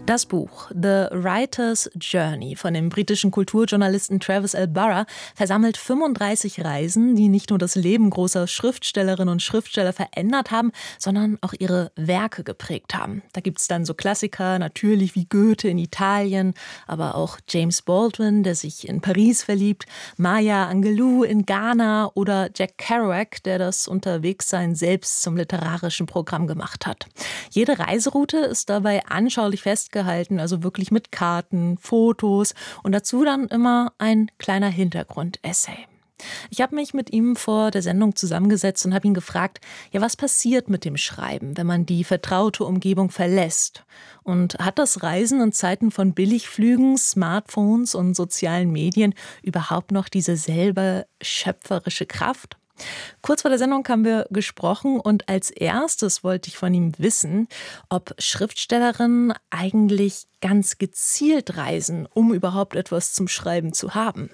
Das Buch The Writer's Journey von dem britischen Kulturjournalisten Travis L. Burrell versammelt 35 Reisen, die nicht nur das Leben großer Schriftstellerinnen und Schriftsteller verändert haben, sondern auch ihre Werke geprägt haben. Da gibt es dann so Klassiker, natürlich wie Goethe in Italien, aber auch James Baldwin, der sich in Paris verliebt, Maya Angelou in Ghana oder Jack Kerouac, der das Unterwegssein selbst zum literarischen Programm gemacht hat. Jede Reiseroute ist dabei anschaulich festgehalten, also wirklich mit Karten, Fotos und dazu dann immer ein kleiner Hintergrund-Essay. Ich habe mich mit ihm vor der Sendung zusammengesetzt und habe ihn gefragt, ja, was passiert mit dem Schreiben, wenn man die vertraute Umgebung verlässt? Und hat das Reisen in Zeiten von Billigflügen, Smartphones und sozialen Medien überhaupt noch diese selbe schöpferische Kraft? Kurz vor der Sendung haben wir gesprochen und als erstes wollte ich von ihm wissen, ob Schriftstellerinnen eigentlich ganz gezielt reisen, um überhaupt etwas zum Schreiben zu haben.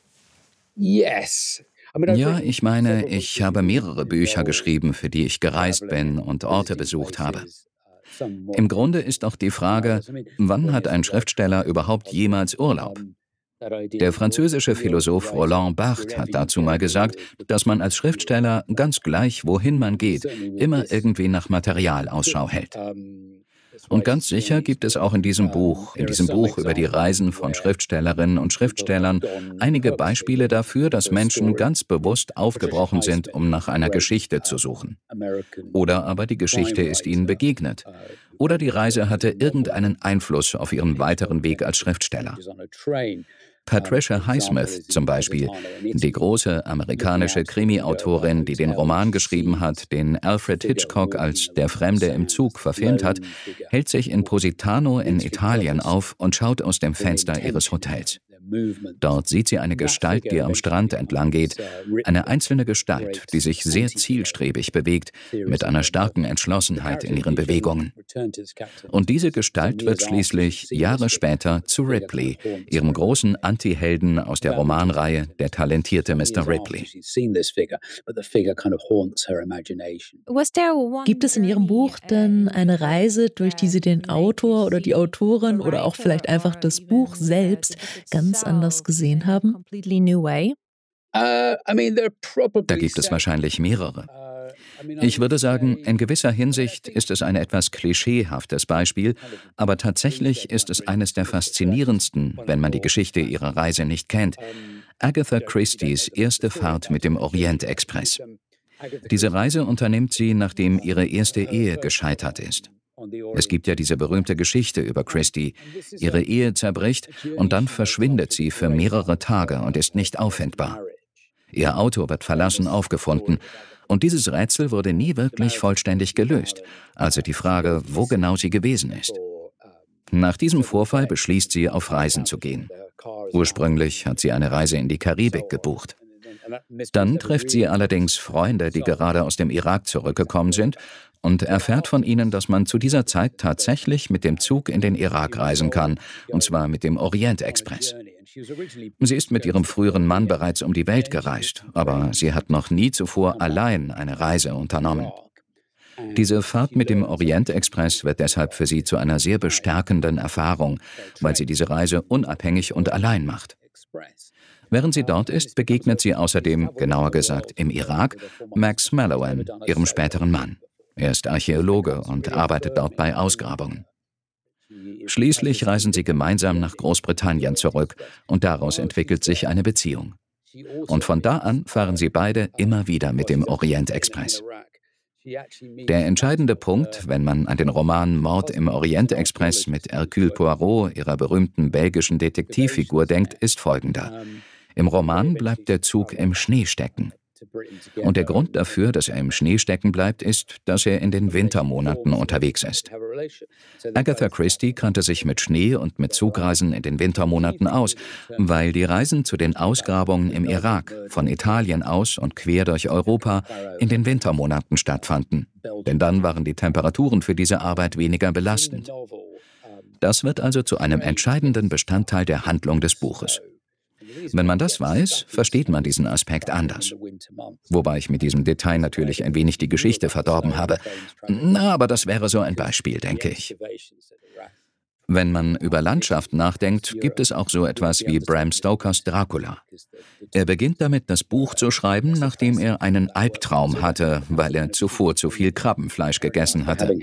Ja, ich meine, ich habe mehrere Bücher geschrieben, für die ich gereist bin und Orte besucht habe. Im Grunde ist auch die Frage, wann hat ein Schriftsteller überhaupt jemals Urlaub? Der französische Philosoph Roland Barthes hat dazu mal gesagt, dass man als Schriftsteller ganz gleich, wohin man geht, immer irgendwie nach Material Ausschau hält. Und ganz sicher gibt es auch in diesem Buch über die Reisen von Schriftstellerinnen und Schriftstellern, einige Beispiele dafür, dass Menschen ganz bewusst aufgebrochen sind, um nach einer Geschichte zu suchen. Oder aber die Geschichte ist ihnen begegnet. Oder die Reise hatte irgendeinen Einfluss auf ihren weiteren Weg als Schriftsteller. Patricia Highsmith zum Beispiel, die große amerikanische Krimi-Autorin, die den Roman geschrieben hat, den Alfred Hitchcock als Der Fremde im Zug verfilmt hat, hält sich in Positano in Italien auf und schaut aus dem Fenster ihres Hotels. Dort sieht sie eine Gestalt, die am Strand entlang geht, eine einzelne Gestalt, die sich sehr zielstrebig bewegt, mit einer starken Entschlossenheit in ihren Bewegungen. Und diese Gestalt wird schließlich Jahre später zu Ripley, ihrem großen Anti-Helden aus der Romanreihe Der talentierte Mr. Ripley. Gibt es in Ihrem Buch denn eine Reise, durch die Sie den Autor oder die Autorin oder auch vielleicht einfach das Buch selbst ganz anders gesehen haben? Da gibt es wahrscheinlich mehrere. Ich würde sagen, in gewisser Hinsicht ist es ein etwas klischeehaftes Beispiel, aber tatsächlich ist es eines der faszinierendsten, wenn man die Geschichte ihrer Reise nicht kennt. Agatha Christies erste Fahrt mit dem Orient-Express. Diese Reise unternimmt sie, nachdem ihre erste Ehe gescheitert ist. Es gibt ja diese berühmte Geschichte über Christie. Ihre Ehe zerbricht und dann verschwindet sie für mehrere Tage und ist nicht auffindbar. Ihr Auto wird verlassen aufgefunden. Und dieses Rätsel wurde nie wirklich vollständig gelöst, also die Frage, wo genau sie gewesen ist. Nach diesem Vorfall beschließt sie, auf Reisen zu gehen. Ursprünglich hat sie eine Reise in die Karibik gebucht. Dann trifft sie allerdings Freunde, die gerade aus dem Irak zurückgekommen sind und erfährt von ihnen, dass man zu dieser Zeit tatsächlich mit dem Zug in den Irak reisen kann, und zwar mit dem Orient-Express. Sie ist mit ihrem früheren Mann bereits um die Welt gereist, aber sie hat noch nie zuvor allein eine Reise unternommen. Diese Fahrt mit dem Orient-Express wird deshalb für sie zu einer sehr bestärkenden Erfahrung, weil sie diese Reise unabhängig und allein macht. Während sie dort ist, begegnet sie außerdem, genauer gesagt im Irak, Max Mallowan, ihrem späteren Mann. Er ist Archäologe und arbeitet dort bei Ausgrabungen. Schließlich reisen sie gemeinsam nach Großbritannien zurück und daraus entwickelt sich eine Beziehung. Und von da an fahren sie beide immer wieder mit dem Orient-Express. Der entscheidende Punkt, wenn man an den Roman Mord im Orient-Express mit Hercule Poirot, ihrer berühmten belgischen Detektivfigur, denkt, ist folgender. Im Roman bleibt der Zug im Schnee stecken. Und der Grund dafür, dass er im Schnee stecken bleibt, ist, dass er in den Wintermonaten unterwegs ist. Agatha Christie kannte sich mit Schnee und mit Zugreisen in den Wintermonaten aus, weil die Reisen zu den Ausgrabungen im Irak, von Italien aus und quer durch Europa, in den Wintermonaten stattfanden. Denn dann waren die Temperaturen für diese Arbeit weniger belastend. Das wird also zu einem entscheidenden Bestandteil der Handlung des Buches. Wenn man das weiß, versteht man diesen Aspekt anders. Wobei ich mit diesem Detail natürlich ein wenig die Geschichte verdorben habe. Na, aber das wäre so ein Beispiel, denke ich. Wenn man über Landschaft nachdenkt, gibt es auch so etwas wie Bram Stokers Dracula. Er beginnt damit, das Buch zu schreiben, nachdem er einen Albtraum hatte, weil er zuvor zu viel Krabbenfleisch gegessen hatte.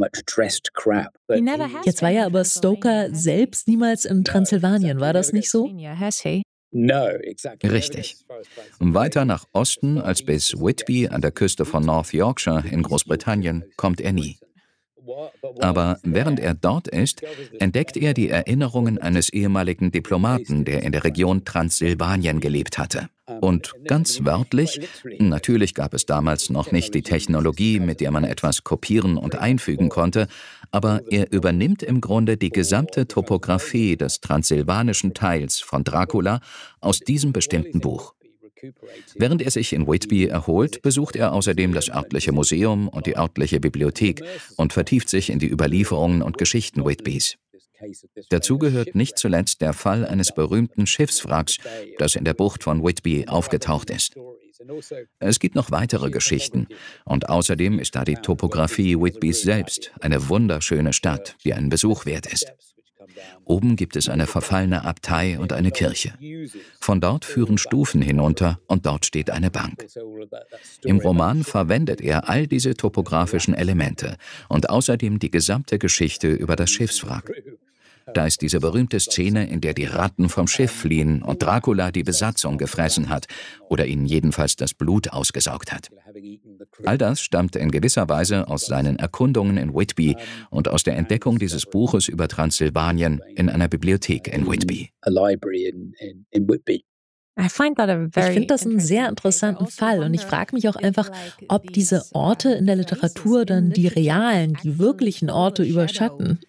Jetzt war ja aber Stoker selbst niemals in Transsilvanien, war das nicht so? Richtig. Weiter nach Osten als bis Whitby an der Küste von North Yorkshire in Großbritannien kommt er nie. Aber während er dort ist, entdeckt er die Erinnerungen eines ehemaligen Diplomaten, der in der Region Transsilvanien gelebt hatte. Und ganz wörtlich, natürlich gab es damals noch nicht die Technologie, mit der man etwas kopieren und einfügen konnte, aber er übernimmt im Grunde die gesamte Topographie des transsilvanischen Teils von Dracula aus diesem bestimmten Buch. Während er sich in Whitby erholt, besucht er außerdem das örtliche Museum und die örtliche Bibliothek und vertieft sich in die Überlieferungen und Geschichten Whitbys. Dazu gehört nicht zuletzt der Fall eines berühmten Schiffswracks, das in der Bucht von Whitby aufgetaucht ist. Es gibt noch weitere Geschichten und außerdem ist da die Topographie Whitbys selbst, eine wunderschöne Stadt, die einen Besuch wert ist. Oben gibt es eine verfallene Abtei und eine Kirche. Von dort führen Stufen hinunter und dort steht eine Bank. Im Roman verwendet er all diese topografischen Elemente und außerdem die gesamte Geschichte über das Schiffswrack. Da ist diese berühmte Szene, in der die Ratten vom Schiff fliehen und Dracula die Besatzung gefressen hat oder ihnen jedenfalls das Blut ausgesaugt hat. All das stammt in gewisser Weise aus seinen Erkundungen in Whitby und aus der Entdeckung dieses Buches über Transsilvanien in einer Bibliothek in Whitby. Ich finde das einen sehr interessanten Fall und ich frage mich auch einfach, ob diese Orte in der Literatur dann die realen, die wirklichen Orte überschatten.